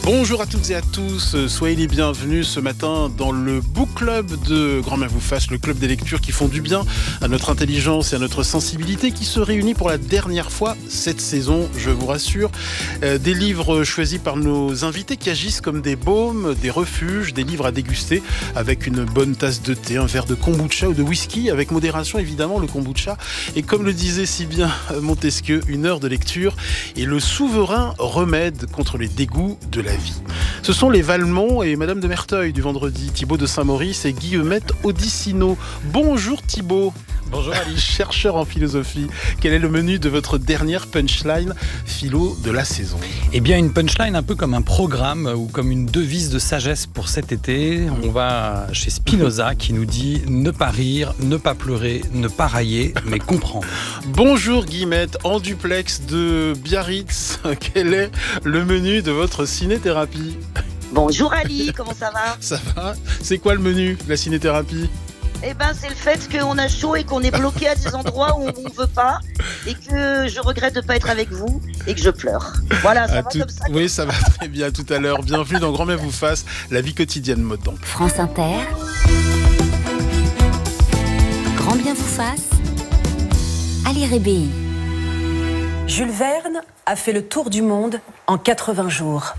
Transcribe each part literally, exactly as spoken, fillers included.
Bonjour à toutes et à tous, soyez les bienvenus ce matin dans le Book Club de Grand Bien vous fasse, le club des lectures qui font du bien à notre intelligence et à notre sensibilité, qui se réunit pour la dernière fois cette saison, je vous rassure. Euh, des livres choisis par nos invités qui agissent comme des baumes, des refuges, des livres à déguster avec une bonne tasse de thé, un verre de kombucha ou de whisky, avec modération évidemment le kombucha. Et comme le disait si bien Montesquieu, une heure de lecture est le souverain remède contre les dégoûts de la vie. Ce sont les Valmont et Madame de Merteuil du vendredi, Thibaut de Saint-Maurice et Guillemette Odissino. Bonjour Thibaut. Bonjour Ali. Chercheur en philosophie, quel est le menu de votre dernière punchline philo de la saison ? Eh bien, une punchline un peu comme un programme ou comme une devise de sagesse pour cet été. On va chez Spinoza qui nous dit « Ne pas rire, ne pas pleurer, ne pas railler, mais comprendre ». Bonjour Guillemette, en duplex de Biarritz, quel est le menu de votre cinéthérapie ? Bonjour Ali, comment ça va ? Ça va ? C'est quoi le menu de la cinéthérapie ? Eh ben, c'est le fait qu'on a chaud et qu'on est bloqué à des endroits où on ne veut pas et que je regrette de ne pas être avec vous et que je pleure. Voilà, ça à va tout... comme ça. Oui, ça va très bien, à tout à l'heure. Bienvenue dans Grand Bien vous fasse, la vie quotidienne mode d'emploi. France Inter, Grand Bien vous fasse, Ali Rébéi. Jules Verne a fait le tour du monde en quatre-vingts jours.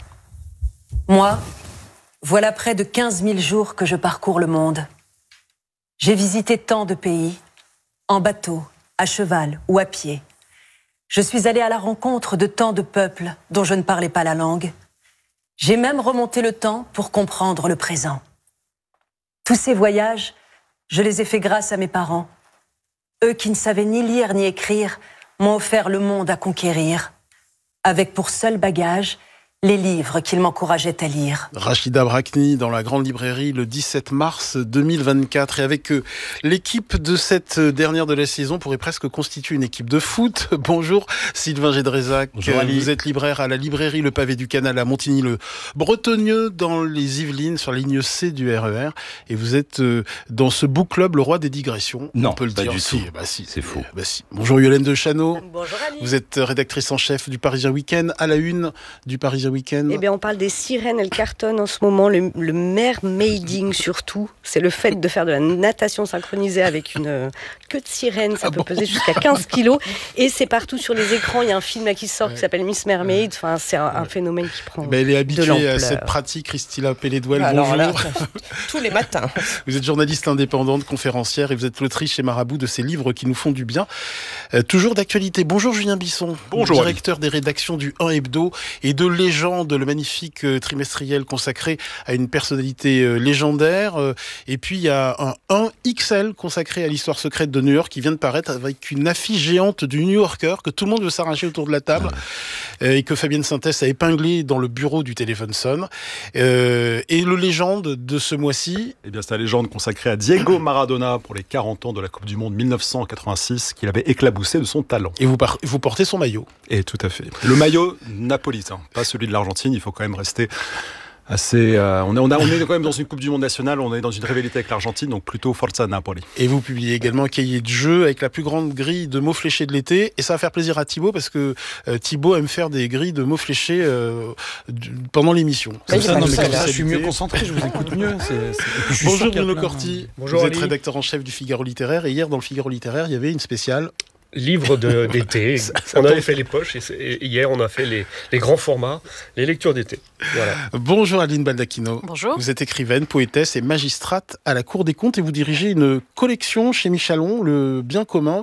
Moi, voilà près de quinze mille jours que je parcours le monde. J'ai visité tant de pays, en bateau, à cheval ou à pied. Je suis allée à la rencontre de tant de peuples dont je ne parlais pas la langue. J'ai même remonté le temps pour comprendre le présent. Tous ces voyages, je les ai faits grâce à mes parents. Eux qui ne savaient ni lire ni écrire, m'ont offert le monde à conquérir, avec pour seul bagage les livres qu'ils m'encourageaient à lire. Rachida Brakni dans la grande librairie le dix-sept mars deux mille vingt-quatre. Et avec eux, l'équipe de cette dernière de la saison pourrait presque constituer une équipe de foot. Bonjour Sylvain Gédrézac. Bonjour Ali. Vous êtes libraire à la librairie Le Pavé du Canal à Montigny-le-Bretonneux dans les Yvelines sur la ligne C du R E R. Et vous êtes dans ce book club, le roi des digressions. Non, on peut le pas dire. du Si, tout. bah si, C'est faux. Bah si. Bonjour Yolène de Chano. Bonjour Ali. Vous êtes rédactrice en chef du Parisien Week-end, à la une du Parisien Week-end. Eh bien, on parle des sirènes, elles cartonnent en ce moment, le, le mermaiding surtout. C'est le fait de faire de la natation synchronisée avec une euh, queue de sirène, ça Ah peut bon peser jusqu'à quinze kilos. Et c'est partout sur les écrans, il y a un film là qui sort Ouais. qui s'appelle Miss Mermaid. Enfin, c'est un, un phénomène qui prend Ben, elle est de habituée l'ampleur. à cette pratique, Christina Pelledouel, Alors bonjour. là, tous les matins. Vous êtes journaliste indépendante, conférencière et vous êtes l'autrice et marabout de ces livres qui nous font du bien. Euh, toujours d'actualité. Bonjour Julien Bisson, Bonjour, directeur des rédactions du un Hebdo et de Légende, le magnifique euh, trimestriel consacré à une personnalité euh, légendaire. Euh, et puis il y a un un X L consacré à l'histoire secrète de New York qui vient de paraître avec une affiche géante du New Yorker que tout le monde veut s'arracher autour de la table. Euh, et que Fabienne Synthès a épinglé dans le bureau du téléphone sonne. Euh, et le légende de ce mois-ci. Eh bien, c'est la légende consacrée à Diego Maradona pour les quarante ans de la Coupe du Monde mille neuf cent quatre-vingt-six, qu'il avait éclaboussé de son talent. Et vous, par- vous portez son maillot. Et tout à fait. Le maillot napolitain, pas celui de l'Argentine, il faut quand même rester assez... euh, on, est, on, a, on est quand même dans une Coupe du Monde nationale, on est dans une rivalité avec l'Argentine, donc plutôt Forza Napoli. Et vous publiez également un cahier de jeu avec la plus grande grille de mots fléchés de l'été. Et ça va faire plaisir à Thibaut parce que euh, Thibaut aime faire des grilles de mots fléchés euh, du- pendant l'émission. Comme C'est ça, ça, non, notre mais comme ça, je suis spécialité. mieux concentré, je vous écoute mieux. C'est, c'est... et puis, je suis sûr Bonjour qu'il y a Bruno plein- Corti. Bonjour Vous êtes Ali. rédacteur en chef du Figaro littéraire. Et hier, dans le Figaro littéraire, il y avait une spéciale. Livre de- d'été. On avait fait les poches et, c'est- et hier on a fait les, les grands formats, les lectures d'été. Voilà. Bonjour Aline Baldacchino. Bonjour. Vous êtes écrivaine, poétesse et magistrate à la Cour des comptes et vous dirigez une collection chez Michalon, Le Bien commun.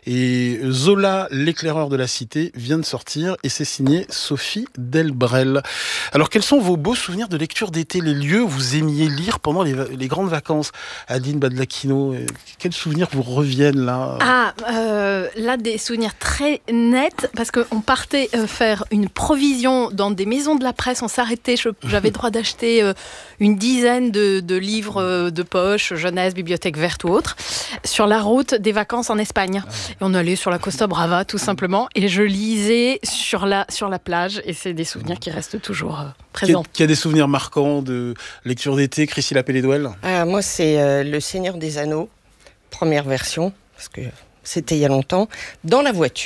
Et Zola, l'éclaireur de la cité, vient de sortir et c'est signé Sophie Delbrel. Alors quels sont vos beaux souvenirs de lecture d'été, les lieux où vous aimiez lire pendant les, va- les grandes vacances? Aline Baldacchino, euh, quels souvenirs vous reviennent là? Ah, euh, là, des souvenirs très nets, parce qu'on partait euh, faire une provision dans des maisons de la presse. On s'arrêtait, je- j'avais droit d'acheter euh, une dizaine de, de livres euh, de poche, jeunesse, bibliothèque verte ou autre, sur la route des vacances en Espagne. Et on allait sur la Costa Brava, tout simplement, et je lisais sur la, sur la plage, et c'est des souvenirs qui restent toujours euh, Qui a, présents. qui a des souvenirs marquants de lecture d'été, Chrissy Pelledouel? Ah, moi, c'est euh, Le Seigneur des Anneaux, première version, parce que c'était il y a longtemps, dans la voiture.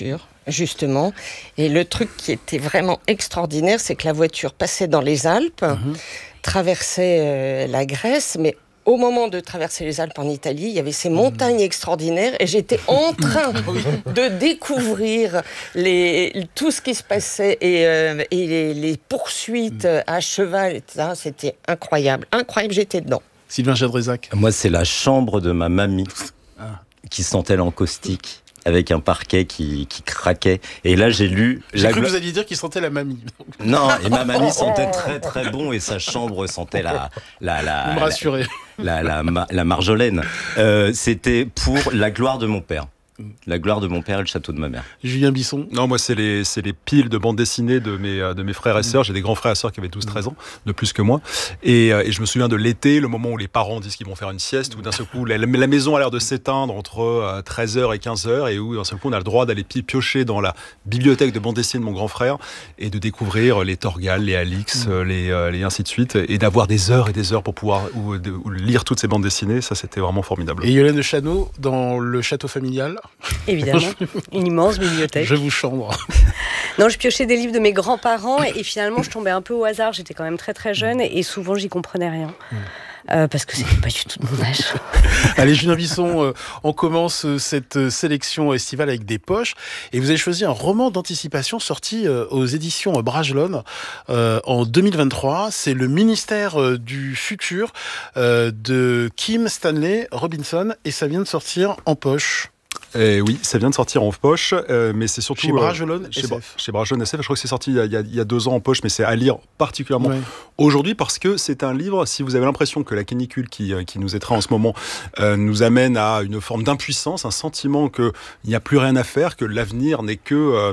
justement. Et le truc qui était vraiment extraordinaire, c'est que la voiture passait dans les Alpes, mmh. traversait euh, la Grèce, mais au moment de traverser les Alpes en Italie, il y avait ces montagnes extraordinaires et j'étais en train de découvrir les, tout ce qui se passait et, euh, et les, les poursuites à cheval, et cetera. C'était incroyable, incroyable, j'étais dedans. Sylvain Jadrezac. Moi, c'est la chambre de ma mamie ah. qui sentait l'encaustique, avec un parquet qui, qui craquait. Et là, j'ai lu... J'ai la... cru que vous alliez dire qu'il sentait la mamie. Non, et ma mamie sentait très très bon et sa chambre sentait la... la, la vous me rassurez. La, la, la, la marjolaine. Euh, c'était pour la gloire de mon père. La gloire de mon père et le château de ma mère. Julien Bisson. Non, moi, c'est les, c'est les piles de bandes dessinées de mes, de mes frères et sœurs. J'ai des grands frères et sœurs qui avaient douze treize ans, de plus que moi. Et, et je me souviens de l'été, le moment où les parents disent qu'ils vont faire une sieste, où d'un seul coup, la, la maison a l'air de s'éteindre entre treize heures et quinze heures, et où d'un seul coup, on a le droit d'aller piocher dans la bibliothèque de bandes dessinées de mon grand frère, et de découvrir les Torgal, les Alix, mmh. les, les ainsi de suite, et d'avoir des heures et des heures pour pouvoir ou, de, ou lire toutes ces bandes dessinées. Ça, c'était vraiment formidable. Et Yolande Chano, dans le château familial. Évidemment. Une immense bibliothèque. Je vous chambre. Non, je piochais des livres de mes grands-parents et finalement je tombais un peu au hasard. J'étais quand même très très jeune et souvent j'y comprenais rien. Mmh. Euh, parce que c'était pas du tout de mon âge. Allez, Julien Bisson, euh, on commence euh, cette sélection estivale avec des poches. Et vous avez choisi un roman d'anticipation sorti euh, aux éditions Bragelonne euh, en deux mille vingt-trois. C'est Le ministère euh, du futur euh, de Kim Stanley Robinson et ça vient de sortir en poche. Et oui, ça vient de sortir en poche, euh, mais c'est surtout... Chez Bragelonne euh, chez S F. Bra- chez Bragelonne S F, je crois que c'est sorti il y, a, il, y a, il y a deux ans en poche, mais c'est à lire particulièrement ouais. aujourd'hui, parce que c'est un livre, si vous avez l'impression que la canicule qui, qui nous étreint en ce moment euh, nous amène à une forme d'impuissance, un sentiment qu'il n'y a plus rien à faire, que l'avenir n'est que... Euh,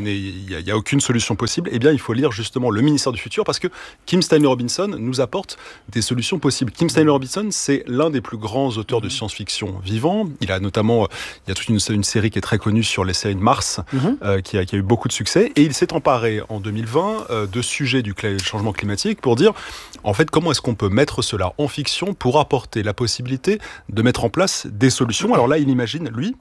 il n'y a, a aucune solution possible, eh bien il faut lire justement Le ministère du futur, parce que Kim Stanley Robinson nous apporte des solutions possibles. Kim Stanley Robinson, c'est l'un des plus grands auteurs de science-fiction vivants. Il a notamment... Il y a toute une, une série qui est très connue sur les séries de Mars, mm-hmm. euh, qui, a, qui a eu beaucoup de succès. Et il s'est emparé en deux mille vingt euh, de sujets du cl- changement climatique pour dire, en fait, comment est-ce qu'on peut mettre cela en fiction pour apporter la possibilité de mettre en place des solutions. Alors là, il imagine, lui,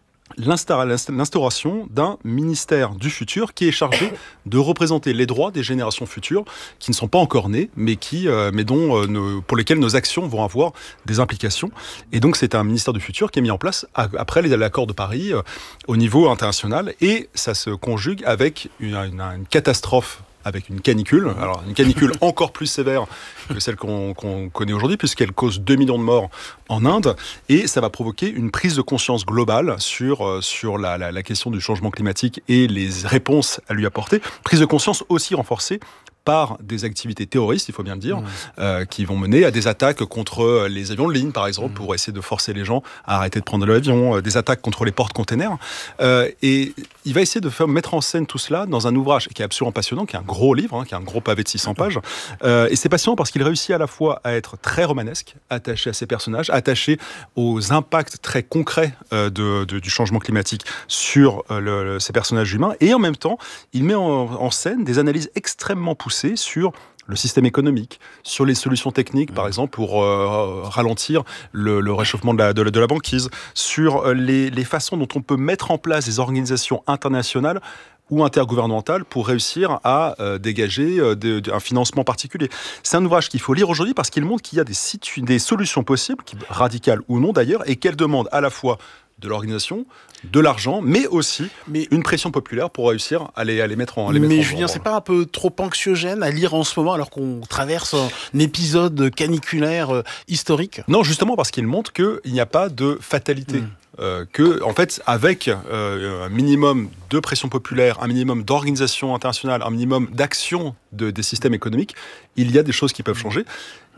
l'instauration d'un ministère du futur qui est chargé de représenter les droits des générations futures qui ne sont pas encore nées, mais, qui, euh, mais dont, euh, nos, pour lesquelles nos actions vont avoir des implications. Et donc, c'est un ministère du futur qui est mis en place à, après l'accord de Paris euh, au niveau international. Et ça se conjugue avec une, une, une catastrophe, avec une canicule, alors une canicule encore plus sévère que celle qu'on, qu'on connaît aujourd'hui, puisqu'elle cause deux millions de morts en Inde, et ça va provoquer une prise de conscience globale sur, euh, sur la, la, la question du changement climatique et les réponses à lui apporter. Prise de conscience aussi renforcée par des activités terroristes, il faut bien le dire, mmh. euh, qui vont mener à des attaques contre les avions de ligne, par exemple, mmh. pour essayer de forcer les gens à arrêter de prendre l'avion, euh, des attaques contre les porte-containers. Euh, et il va essayer de faire, mettre en scène tout cela dans un ouvrage qui est absolument passionnant, qui est un gros livre, hein, qui est un gros pavé de six cents pages. Euh, et c'est passionnant parce qu'il réussit à la fois à être très romanesque, attaché à ses personnages, attaché aux impacts très concrets euh, de, de, du changement climatique sur euh, le, le, ces personnages humains. Et en même temps, il met en, en scène des analyses extrêmement poussées sur le système économique, sur les solutions techniques, par exemple, pour euh, ralentir le, le réchauffement de la, de, la, de la banquise, sur les, les façons dont on peut mettre en place des organisations internationales ou intergouvernementales pour réussir à euh, dégager euh, de, de, un financement particulier. C'est un ouvrage qu'il faut lire aujourd'hui parce qu'il montre qu'il y a des, situ- des solutions possibles, qui, radicales ou non d'ailleurs, et qu'elles demandent à la fois de l'organisation, de l'argent, mais aussi mais, une pression populaire pour réussir à les, à les mettre en à les Mais mettre Julien, en, c'est pas un peu trop anxiogène à lire en ce moment alors qu'on traverse un épisode caniculaire euh, historique ? Non, justement parce qu'il montre qu'il n'y a pas de fatalité. Mmh. Euh, que, en fait, avec euh, un minimum de pression populaire, un minimum d'organisation internationale, un minimum d'action de, des systèmes économiques, il y a des choses qui peuvent changer.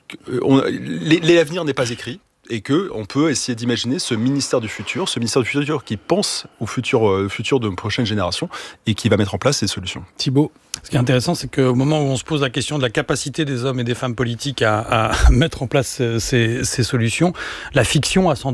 On, les, l'avenir n'est pas écrit. Et qu'on peut essayer d'imaginer ce ministère du futur, ce ministère du futur qui pense au futur, euh, futur de prochaines générations et qui va mettre en place ces solutions. Thibaut. Ce qui est intéressant, c'est qu'au moment où on se pose la question de la capacité des hommes et des femmes politiques à, à mettre en place ces, ces solutions, la fiction a sans doute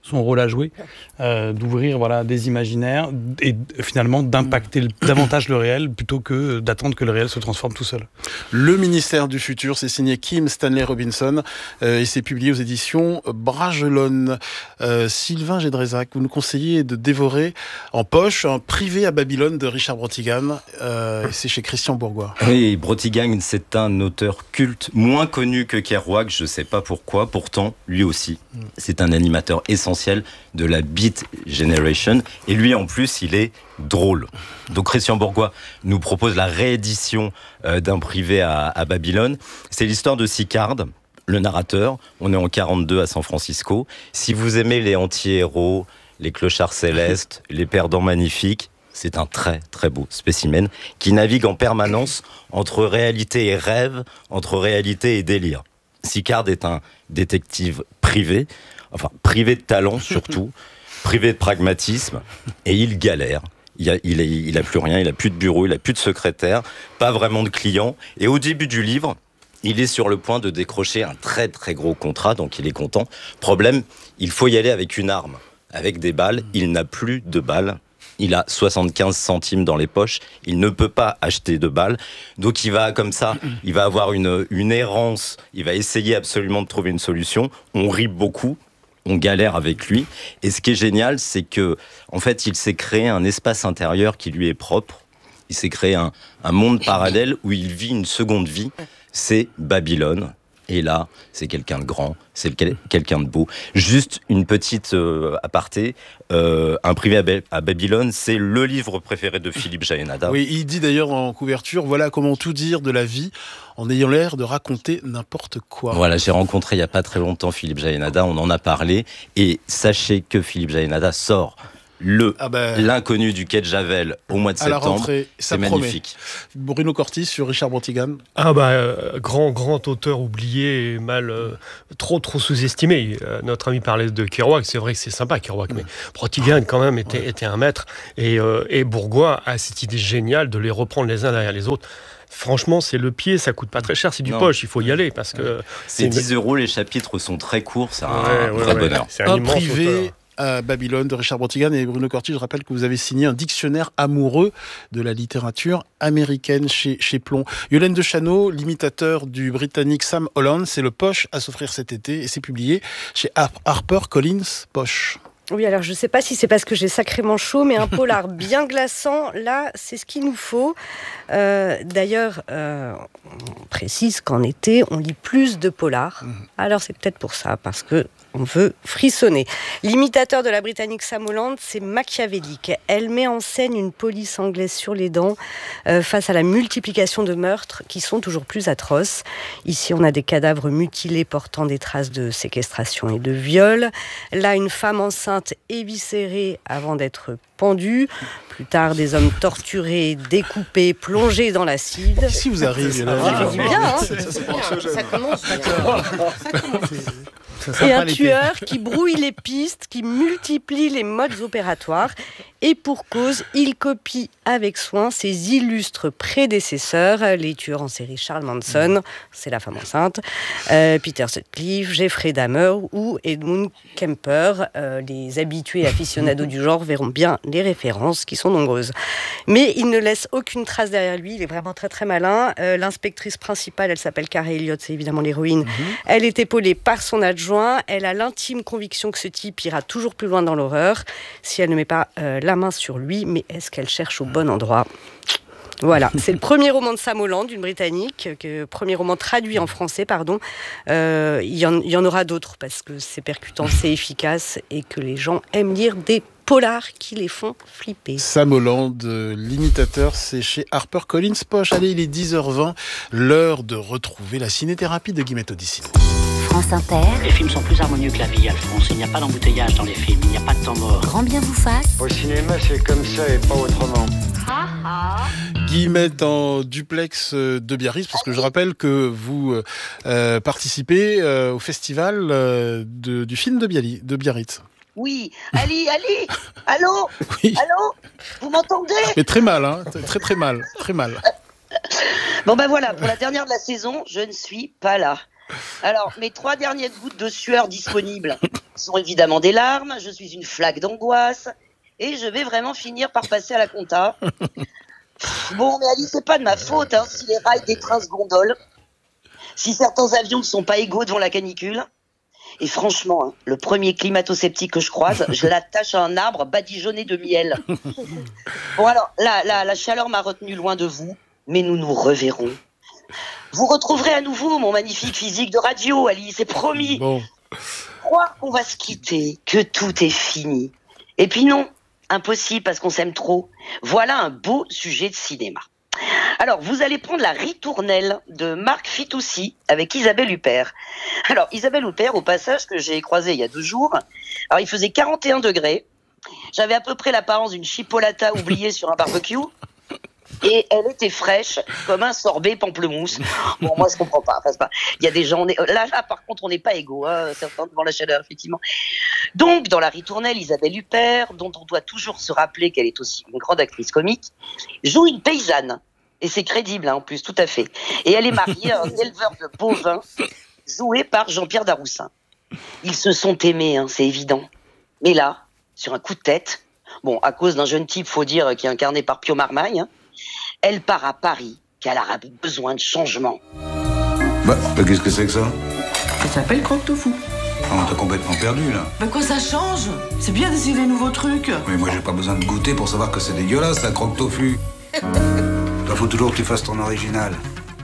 son rôle à jouer, euh, d'ouvrir voilà, des imaginaires et finalement d'impacter le, davantage le réel plutôt que d'attendre que le réel se transforme tout seul. Le ministère du futur, c'est signé Kim Stanley Robinson euh, et c'est publié aux éditions Bragelonne. Euh, Sylvain Gédrézac, vous nous conseillez de dévorer en poche un Privé à Babylone de Richard Brotigan. Euh, c'est chez Christian Bourgois. Oui, Brotigan, c'est un auteur culte, moins connu que Kerouac, je ne sais pas pourquoi. Pourtant, lui aussi, c'est un animateur essentiel de la Beat Generation. Et lui, en plus, il est drôle. Donc, Christian Bourgois nous propose la réédition euh, d'un Privé à, à Babylone. C'est l'histoire de Sicard, le narrateur. On est en quarante-deux à San Francisco. Si vous aimez les anti-héros, les clochards célestes, les perdants magnifiques, c'est un très très beau spécimen qui navigue en permanence entre réalité et rêve, entre réalité et délire. Sicard est un détective privé, enfin privé de talent surtout, privé de pragmatisme, et il galère. Il a, il, a, il a plus rien, il a plus de bureau, il a plus de secrétaire, pas vraiment de clients. Et au début du livre, il est sur le point de décrocher un très très gros contrat, donc il est content. Problème, il faut y aller avec une arme, avec des balles. Il n'a plus de balles. Il a soixante-quinze centimes dans les poches. Il ne peut pas acheter de balles. Donc il va comme ça, il va avoir une, une errance. Il va essayer absolument de trouver une solution. On rit beaucoup. On galère avec lui. Et ce qui est génial, c'est que, en fait, il s'est créé un espace intérieur qui lui est propre. Il s'est créé un, un monde parallèle où il vit une seconde vie. C'est Babylone. Et là, c'est quelqu'un de grand, c'est quel, quelqu'un de beau. Juste une petite euh, aparté, euh, Un Privé à, Ba- à Babylone, c'est le livre préféré de Philippe Jaénada. Oui, il dit d'ailleurs en couverture, voilà comment tout dire de la vie en ayant l'air de raconter n'importe quoi. Voilà, j'ai rencontré il n'y a pas très longtemps Philippe Jaénada, on en a parlé, et sachez que Philippe Jaénada sort le ah ben, L'inconnu du quai de Javel au mois de à la septembre. rentrée, c'est magnifique. Bruno Corti sur Richard Brotigan. Ah bah euh, grand grand auteur oublié et mal euh, trop trop sous-estimé. Euh, notre ami parlait de Kerouac, c'est vrai que c'est sympa Kerouac, mais Brotigan quand même était ouais. était un maître et euh, et Bourgois a cette idée géniale de les reprendre les uns derrière les autres. Franchement, c'est le pied, ça coûte pas très cher, c'est du non. poche, il faut y aller parce que c'est, c'est dix euros, les chapitres sont très courts, c'est un ouais, ouais, vrai ouais, bonheur. C'est un, un privé. Auteur. À Babylone de Richard Brotigan et Bruno Corti. Je rappelle que vous avez signé un dictionnaire amoureux de la littérature américaine chez, chez Plon. Yolène de Chano, l'imitateur du Britannique Sam Holland, c'est le poche à s'offrir cet été et c'est publié chez Harper Collins Poche. Oui, alors je ne sais pas si c'est parce que j'ai sacrément chaud, mais un polar bien glaçant, là, c'est ce qu'il nous faut. Euh, d'ailleurs, euh, on précise qu'en été, on lit plus de polars. Mmh. Alors c'est peut-être pour ça, parce que on veut frissonner. L'imitateur de la Britannique Sam Holland, c'est machiavélique. Elle met en scène une police anglaise sur les dents euh, face à la multiplication de meurtres qui sont toujours plus atroces. Ici, on a des cadavres mutilés portant des traces de séquestration et de viol. Là, une femme enceinte éviscérée avant d'être pendue. Plus tard, des hommes torturés, découpés, plongés dans l'acide. Qu'est-ce qui vous arrive, ça, ça, dit bien, hein ça, ça, ça, ça commence. Ça commence. Et un tueur qui brouille les pistes, qui multiplie les modes opératoires. Et pour cause, il copie avec soin ses illustres prédécesseurs, les tueurs en série Charles Manson, c'est la femme enceinte, euh, Peter Sutcliffe, Jeffrey Dahmer ou Edmund Kemper. Euh, les habitués aficionados du genre verront bien les références qui sont nombreuses. Mais il ne laisse aucune trace derrière lui, il est vraiment très très malin. Euh, l'inspectrice principale, elle s'appelle Carey Elliott, c'est évidemment l'héroïne. Mm-hmm. Elle est épaulée par son adjoint, elle a l'intime conviction que ce type ira toujours plus loin dans l'horreur si elle ne met pas euh, la main sur lui, mais est-ce qu'elle cherche au bon endroit ? Voilà, c'est le premier roman de Sam Holland, une Britannique, que, premier roman traduit en français, pardon. Euh, il y en, il y en aura d'autres parce que c'est percutant, c'est efficace et que les gens aiment lire des polars qui les font flipper. Sam Holland, l'imitateur, c'est chez Harper Collins Poche. Allez, il est dix heures vingt, l'heure de retrouver la ciné-thérapie de Guillemette Odissine. France Inter. Les films sont plus harmonieux que la vie, Alphonse. Il n'y a pas d'embouteillage dans les films, il n'y a pas de temps mort. Grand bien vous fasse. Au cinéma, c'est comme ça et pas autrement. Guillemette en duplex de Biarritz, parce que je rappelle que vous euh, participez euh, au festival euh, de, du film de, Biali, de Biarritz. Oui, Ali, Ali, allô, oui. Allô, vous m'entendez ? Mais très mal, hein, très très mal, très mal. Bon ben voilà, pour la dernière de la saison, je ne suis pas là. Alors, mes trois dernières gouttes de sueur disponibles. Ce sont évidemment des larmes, je suis une flaque d'angoisse, et je vais vraiment finir par passer à la compta. Bon, mais Ali, c'est pas de ma faute, hein, si les rails des trains se gondolent, si certains avions ne sont pas égaux devant la canicule. Et franchement, hein, le premier climato-sceptique que je croise, je l'attache à un arbre badigeonné de miel. Bon alors, la, la, la chaleur m'a retenu loin de vous, mais nous nous reverrons. Vous retrouverez à nouveau mon magnifique physique de radio, Ali, c'est promis. Bon. Croire qu'on va se quitter, que tout est fini. Et puis non, impossible parce qu'on s'aime trop. Voilà un beau sujet de cinéma. Alors, vous allez prendre la ritournelle de Marc Fitoussi avec Isabelle Huppert. Alors, Isabelle Huppert, au passage, que j'ai croisée il y a deux jours, alors il faisait quarante et un degrés. J'avais à peu près l'apparence d'une chipolata oubliée sur un barbecue. Et elle était fraîche comme un sorbet pamplemousse. Bon, moi, je comprends pas. Enfin, c'est pas... Il y a des gens... Là, là, par contre, on n'est pas égaux, hein, certains devant la chaleur, effectivement. Donc, dans la ritournelle, Isabelle Huppert, dont on doit toujours se rappeler qu'elle est aussi une grande actrice comique, joue une paysanne. Et c'est crédible, hein, en plus, tout à fait. Et elle est mariée à un éleveur de bovins, joué par Jean-Pierre Daroussin. Ils se sont aimés, hein, c'est évident. Mais là, sur un coup de tête, bon, à cause d'un jeune type, faut dire, qui est incarné par Pio Marmaille, hein, elle part à Paris, car elle a besoin de changement. Bah, bah qu'est-ce que c'est que ça? Ça s'appelle croque-tofu. Oh, t'as complètement perdu, là. Bah quoi, ça change? C'est bien d'essayer des nouveaux trucs. Mais moi, j'ai pas besoin de goûter pour savoir que c'est dégueulasse, la croque-tofu. Toi, faut toujours que tu fasses ton original.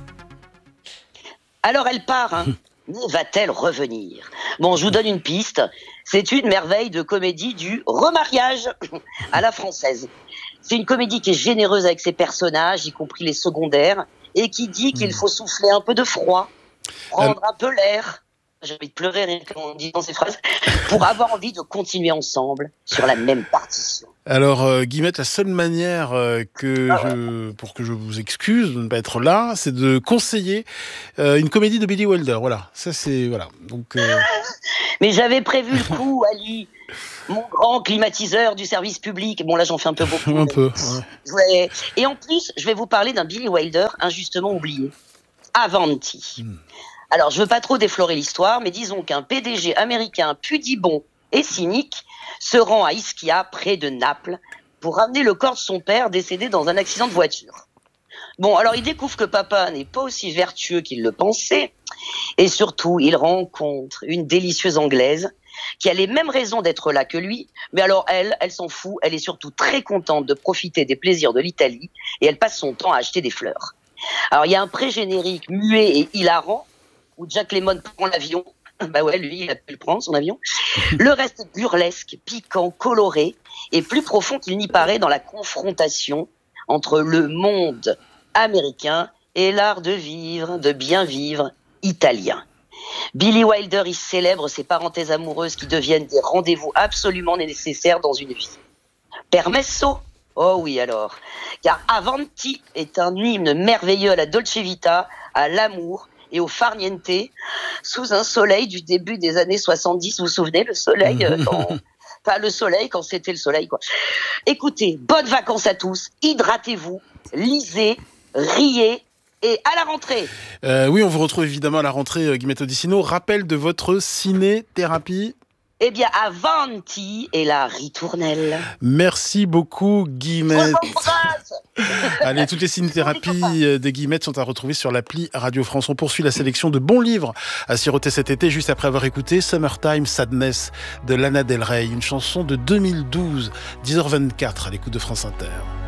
Alors elle part, hein. Mais va-t-elle revenir? Bon, je vous donne une piste. C'est une merveille de comédie du remariage à la française. C'est une comédie qui est généreuse avec ses personnages, y compris les secondaires, et qui dit qu'il faut souffler un peu de froid, prendre un peu l'air, j'ai envie de pleurer rien qu'en disant ces phrases, pour avoir envie de continuer ensemble sur la même partition. Alors, euh, Guillemette, la seule manière euh, que ah ouais. je, pour que je vous excuse de ne pas être là, c'est de conseiller euh, une comédie de Billy Wilder. Voilà, ça c'est voilà. Donc. Euh... Mais j'avais prévu le coup, Ali, mon grand climatiseur du service public. Bon là, j'en fais un peu beaucoup. un peu. Ouais. Ouais. Et en plus, je vais vous parler d'un Billy Wilder injustement oublié. Avanti. Hmm. Alors, je veux pas trop déflorer l'histoire, mais disons qu'un P D G américain pudibond et cynique se rend à Ischia, près de Naples, pour ramener le corps de son père décédé dans un accident de voiture. Bon, alors il découvre que papa n'est pas aussi vertueux qu'il le pensait, et surtout, il rencontre une délicieuse Anglaise qui a les mêmes raisons d'être là que lui, mais alors elle, elle s'en fout, elle est surtout très contente de profiter des plaisirs de l'Italie, et elle passe son temps à acheter des fleurs. Alors il y a un pré-générique muet et hilarant, où Jack Lemmon prend l'avion. Bah ouais, lui, il a pu le prendre, son avion. Le reste burlesque, piquant, coloré, et plus profond qu'il n'y paraît dans la confrontation entre le monde américain et l'art de vivre, de bien vivre italien. Billy Wilder y célèbre ses parenthèses amoureuses qui deviennent des rendez-vous absolument nécessaires dans une vie. Permesso? Oh oui alors, car Avanti est un hymne merveilleux à la Dolce Vita, à l'amour, et au farniente, sous un soleil du début des années soixante-dix. Vous vous souvenez, le soleil euh, quand... Enfin, le soleil, quand c'était le soleil, quoi. Écoutez, bonnes vacances à tous, hydratez-vous, lisez, riez, et à la rentrée. Euh, oui, on vous retrouve évidemment à la rentrée, euh, Guillemette Odissino. Rappel de votre ciné-thérapie. Eh bien, Avanti et la ritournelle. Merci beaucoup, Guillemette. Allez, toutes les cinésithérapies des Guillemettes sont à retrouver sur l'appli Radio France. On poursuit la sélection de bons livres à siroter cet été, juste après avoir écouté Summertime Sadness de Lana Del Rey, une chanson de deux mille douze, dix heures vingt-quatre à l'écoute de France Inter.